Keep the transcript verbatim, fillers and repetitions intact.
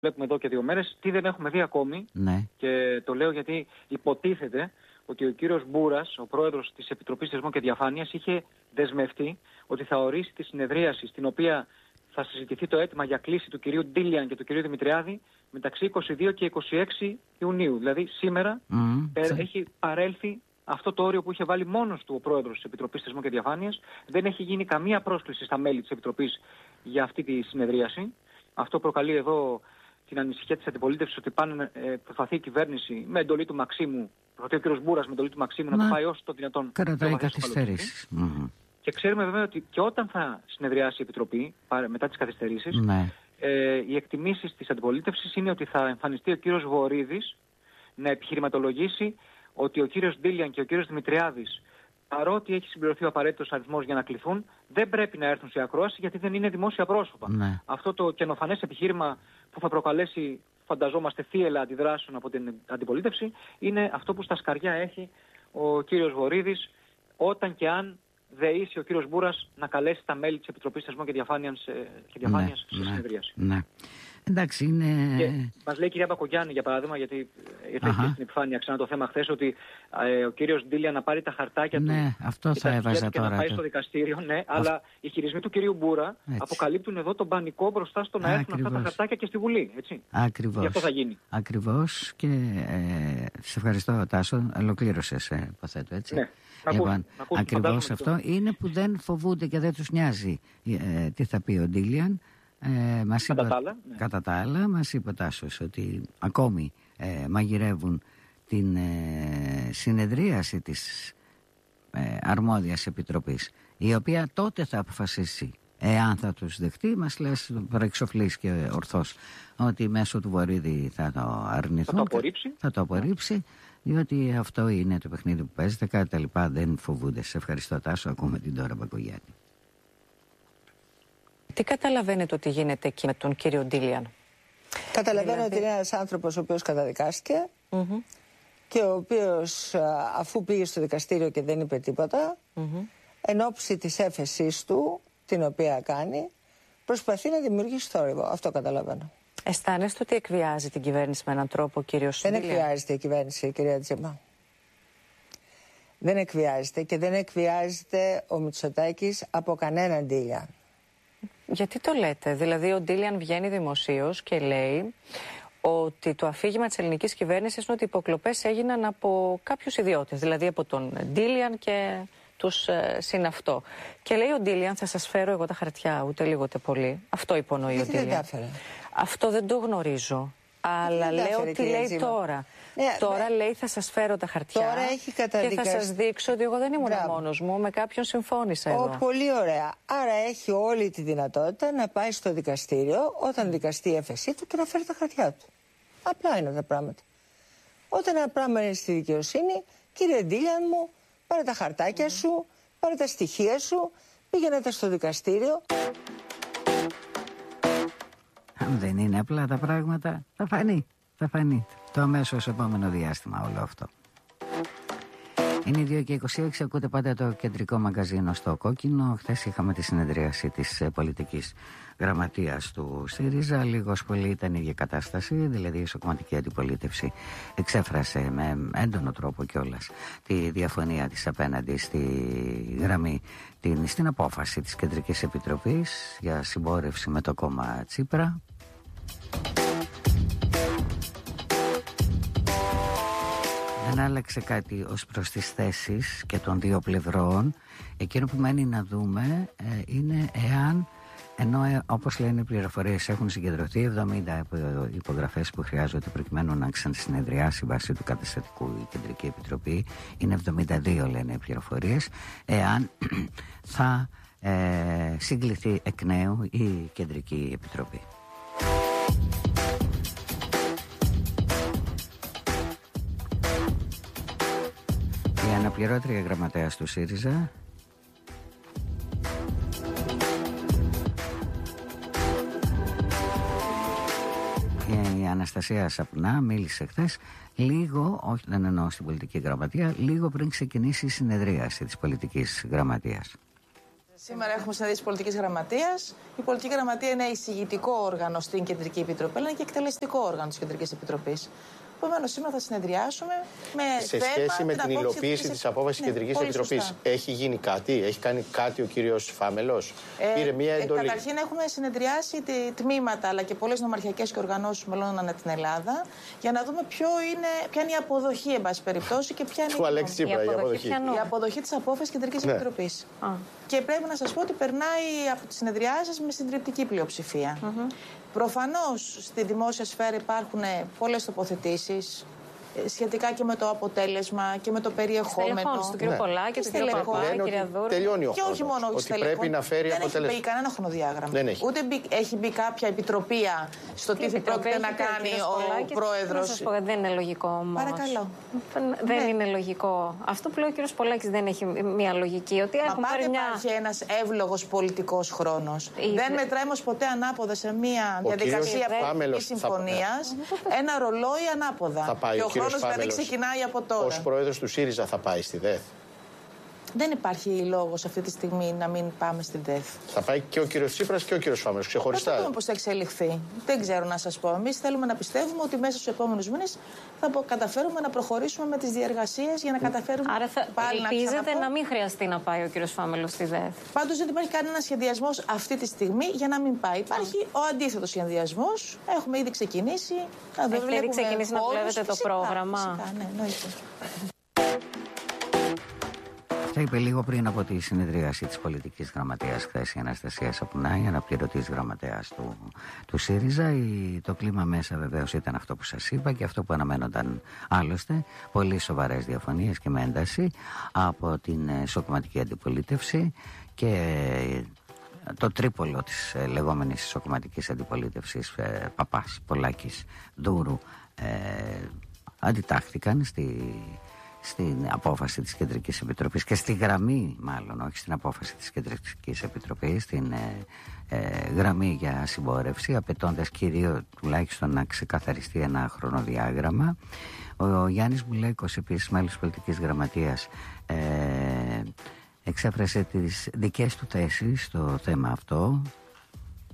βλέπουμε εδώ και δύο μέρες, τι δεν έχουμε δει ακόμη. Ναι. Και το λέω γιατί υποτίθεται ότι ο κύριος Μπούρας, ο πρόεδρος της Επιτροπής Θεσμών και Διαφάνειας, είχε δεσμευτεί ότι θα ορίσει τη συνεδρίαση στην οποία θα συζητηθεί το αίτημα για κλίση του κυρίου Ντίλιαν και του κυρίου Δημητριάδη μεταξύ είκοσι δύο και είκοσι έξι Ιουνίου. Δηλαδή σήμερα Mm. έχει παρέλθει αυτό το όριο που είχε βάλει μόνος του ο πρόεδρος της Επιτροπής Θεσμών και Διαφάνειας. Δεν έχει γίνει καμία πρόσκληση στα μέλη της Επιτροπής για αυτή τη συνεδρίαση. Αυτό προκαλεί εδώ την ανησυχία της αντιπολίτευσης ότι πάνε, ε, προσπαθεί η κυβέρνηση με εντολή του Μαξίμου, προσπαθεί ο κ. Μπούρας με εντολή του Μαξίμου να, να το πάει όσο το δυνατόν. Κρατάει καθυστερήσεις. Mm-hmm. Και ξέρουμε βέβαια ότι και όταν θα συνεδριάσει η Επιτροπή, μετά τις καθυστερήσεις, Ναι. ε, οι εκτιμήσεις της αντιπολίτευσης είναι ότι θα εμφανιστεί ο κύριος Βορίδης να επιχειρηματολογήσει ότι ο κύριος Ντίλιαν και ο κύριος Δημητριάδης, παρότι έχει συμπληρωθεί ο απαραίτητος αριθμός για να κληθούν, δεν πρέπει να έρθουν σε ακρόαση γιατί δεν είναι δημόσια πρόσωπα. Ναι. Αυτό το καινοφανές επιχείρημα που θα προκαλέσει, φανταζόμαστε, θύελλα αντιδράσεων από την αντιπολίτευση, είναι αυτό που στα σκαριά έχει ο κύριος Βορίδης, όταν και αν δεήσει ο κύριος Μπούρας να καλέσει τα μέλη της Επιτροπής Θεσμών και Διαφάνειας, και διαφάνειας ναι, σε ναι, συνεδρίαση. Ναι. Εντάξει, είναι... Και μας λέει η κυρία Μπακογιάννη, για παράδειγμα, γιατί ήρθε και στην επιφάνεια ξανά το θέμα χθες, ότι ε, ο κύριος Ντίλια να πάρει τα χαρτάκια ναι, του αυτό θα έβαζα και τώρα, να πάει το... στο δικαστήριο, ναι, Αυτ... αλλά οι χειρισμοί του κυρίου Μπούρα έτσι. αποκαλύπτουν εδώ τον πανικό μπροστά στο να έρθουν Ακριβώς. αυτά τα χαρτάκια και στη Βουλή, έτσι. Ακριβώς. Και αυτό θα γίνει. Ακριβώς και ε, σε ευχαριστώ, Τάσο, ολοκλήρωσες, ε, υποθέτω, έτσι. Ναι. Λοιπόν, ακριβώς αυτό είναι που δεν φοβούνται και δεν τους νοιάζει ε, τι θα πει ο Ντίλιαν. Ε, μας κατά, είπα, τα άλλα, ναι. κατά τα άλλα μας είπε ο Τάσος ότι ακόμη ε, μαγειρεύουν την ε, συνεδρίαση της ε, αρμόδιας επιτροπής, η οποία τότε θα αποφασίσει εάν θα τους δεχτεί. Μας λες προεξοφλής και ορθώς ότι μέσω του Βορίδη θα το αρνηθούν, θα το απορρίψει, θα το απορρίψει διότι αυτό είναι το παιχνίδι που παίζεται, κάτι τα λοιπά, δεν φοβούνται. Σε ευχαριστώ, Τάσο. Ακούμε την Τώρα Μπακογιάννη. Τι καταλαβαίνετε ότι γίνεται εκεί με τον κύριο Ντίλιαν? Καταλαβαίνω δηλαδή... ότι είναι ένας άνθρωπος ο οποίος καταδικάστηκε mm-hmm. και ο οποίος αφού πήγε στο δικαστήριο και δεν είπε τίποτα, mm-hmm. εν ώψη της έφεσής του, την οποία κάνει, προσπαθεί να δημιουργήσει θόρυβο. Αυτό καταλαβαίνω. Αισθάνεστε ότι εκβιάζει την κυβέρνηση με έναν τρόπο ο κύριος Δεν Ντίλιαν? εκβιάζεται η κυβέρνηση, κυρία Τζίμα. Δεν εκβιάζεται και δεν εκβιάζεται ο Μητσοτάκης από κανέναν Ντίλιαν. Γιατί το λέτε? Δηλαδή ο Ντίλιαν βγαίνει δημοσίως και λέει ότι το αφήγημα της ελληνικής κυβέρνησης είναι ότι οι υποκλοπές έγιναν από κάποιους ιδιώτες, δηλαδή από τον Ντίλιαν και τους ε, συναυτό. Και λέει ο Ντίλιαν, θα σας φέρω εγώ τα χαρτιά, ούτε λίγο ούτε πολύ. Αυτό υπονοεί ο Ντίλιαν. Αυτό δεν το γνωρίζω. Αλλά λέω τι λέει Τζίμα. τώρα. Ναι, τώρα ναι. λέει θα σας φέρω τα χαρτιά τώρα έχει καταδικασ... και θα σας δείξω ότι εγώ δεν ήμουν μόνος μου, με κάποιον συμφώνησα εδώ. Ο, πολύ ωραία. Άρα έχει όλη τη δυνατότητα να πάει στο δικαστήριο όταν δικαστεί η έφεσή του και να φέρει τα χαρτιά του. Απλά είναι τα πράγματα. Όταν ένα πράγμα είναι στη δικαιοσύνη, κύριε Ντίλιαν μου, πάρε τα χαρτάκια mm. σου, πάρε τα στοιχεία σου, πήγαινε τα στο δικαστήριο. Αν δεν είναι απλά τα πράγματα, θα φανεί, θα φανεί το αμέσως επόμενο διάστημα όλο αυτό. Είναι οι δύο και είκοσι έξι, ακούτε πάντα το κεντρικό μαγκαζίνο στο Κόκκινο. Χθες είχαμε τη συνεδρίαση της πολιτικής γραμματείας του ΣΥΡΙΖΑ. Λίγος πολύ ήταν η ίδια κατάσταση, δηλαδή η ισοκομματική αντιπολίτευση εξέφρασε με έντονο τρόπο κιόλας τη διαφωνία της απέναντι στη γραμμή, την, στην απόφαση της Κεντρικής Επιτροπής για συμπόρευση με το κόμμα Τσίπρα. Δεν άλλαξε κάτι ως προς τις θέσεις και των δύο πλευρών. Εκείνο που μένει να δούμε ε, είναι εάν, ενώ ε, όπως λένε οι πληροφορίες έχουν συγκεντρωθεί εβδομήντα υπογραφές που χρειάζονται προκειμένου να ξανασυνεδριάσει βάσει του καταστατικού η Κεντρική Επιτροπή, είναι εβδομήντα δύο λένε οι πληροφορίες, εάν θα ε, συγκληθεί εκ νέου η Κεντρική Επιτροπή. Η αναπληρώτρια γραμματέας του ΣΥΡΙΖΑ η Αναστασία Σαπνά μίλησε χθες λίγο, όχι δεν εννοώ στην πολιτική γραμματεία, λίγο πριν ξεκινήσει η συνεδρίαση της πολιτικής γραμματείας. Σήμερα έχουμε συναντήσει πολιτικής γραμματείας. Η πολιτική γραμματεία είναι εισηγητικό όργανο στην Κεντρική Επιτροπή, αλλά είναι και εκτελεστικό όργανο της Κεντρικής Επιτροπής. Επομένως, σήμερα θα συνεδριάσουμε με σε θέμα, σχέση με την την υλοποίηση της απόφασης της ναι, Κεντρικής Επιτροπής. σωστά. Έχει γίνει κάτι, έχει κάνει κάτι ο κύριος Φάμελος, ε, πήρε μία εντολή. Ε, καταρχήν, έχουμε συνεδριάσει τη, τμήματα αλλά και πολλές νομαρχιακές και οργανώσεις μελών ανά την Ελλάδα για να δούμε ποιο είναι, ποια είναι η αποδοχή, εν πάση περιπτώσει, και ποια είναι του Αλέξη Τσίπρα, η αποδοχή. η αποδοχή της απόφασης της Κεντρικής ναι. Επιτροπής. Α. Και πρέπει να σας πω ότι περνάει από τις συνεδριάσεις με συντριπτική πλειοψηφία. Mm-hmm. Προφανώς στη δημόσια σφαίρα υπάρχουν πολλές τοποθετήσεις σχετικά και με το αποτέλεσμα και με το περιεχόμενο. Στελεχών, του κ. Πολάκη, του κ. Παπά, κυρία Δούρου. Τελειώνει ο και όχι μόνο ότι στελεχών. Πρέπει να φέρει δεν αποτέλεσμα. Δεν έχει μπει κανένα χρονοδιάγραμμα. Δεν έχει. Ούτε μπει, έχει μπει κάποια επιτροπία στο τι, τι πρόκειται να κάνει ο πρόεδρος. Να σας πω, δεν είναι λογικό όμως. Παρακαλώ. Δεν ναι. είναι λογικό. Αυτό που λέει ο κ. Πολάκης δεν έχει μια λογική. Ότι Μα έχουν πάντα πάρει μια... υπάρχει ένας εύλογος πολιτικός χρόνος. Η... Δεν μετράει όμως ποτέ ανάποδα σε μια ο διαδικασία πολιτικής συμφωνίας θα... ένα ρολόι ανάποδα. Και ο, ο χρόνος δηλαδή ξεκινάει από τώρα. Ως πρόεδρος του ΣΥΡΙΖΑ θα πάει στη ΔΕΘ. Δεν υπάρχει λόγος αυτή τη στιγμή να μην πάμε στην ΔΕΘ. Θα πάει και ο κύριος Τσίπρας και ο κύριος Φάμελος ξεχωριστά. Δεν δούμε πώς θα εξελιχθεί. Δεν ξέρω να σας πω. Εμείς θέλουμε να πιστεύουμε ότι μέσα στους επόμενους μήνες θα καταφέρουμε να προχωρήσουμε με τις διεργασίες για να καταφέρουμε. Άρα θα πάλι ελπίζετε να, ξαναπώ... να μην χρειαστεί να πάει ο κύριος Φάμελος στη ΔΕΘ. Πάντως δεν υπάρχει κανένα σχεδιασμός αυτή τη στιγμή για να μην πάει. Υπάρχει ο αντίθετος σχεδιασμός. Έχουμε ήδη ξεκινήσει. Έχετε ήδη ξεκινήσει να βλέπετε το πρόγραμμα. Φυσικά, ναι, εννοείται. Αυτά είπε λίγο πριν από τη συνεδρίαση της πολιτικής γραμματείας χθες η Αναστασία Σαπουνάη, αναπληρωτής γραμματέας του, του ΣΥΡΙΖΑ. Η, το κλίμα μέσα βεβαίως ήταν αυτό που σας είπα και αυτό που αναμένονταν άλλωστε. Πολύ σοβαρές διαφωνίες και με ένταση από την ισοκομματική αντιπολίτευση και το τρίπολο της ε, λεγόμενης ισοκομματικής αντιπολίτευσης ε, Παπάς, Πολάκης, Δούρου ε, αντιτάχθηκαν στη... στην απόφαση της Κεντρικής Επιτροπής και στη γραμμή μάλλον, όχι στην απόφαση της Κεντρικής Επιτροπής, στην ε, ε, γραμμή για συμπόρευση, απαιτώντας κυρίως τουλάχιστον να ξεκαθαριστεί ένα χρονοδιάγραμμα. Ο, ο Γιάννης Μπουλέκος, επίσης μέλος πολιτικής γραμματείας, ε, εξέφρασε τις δικές του θέσεις στο θέμα αυτό